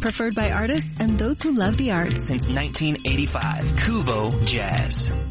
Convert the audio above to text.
Preferred by artists and those who love the arts. Since 1985, Kuvo Jazz.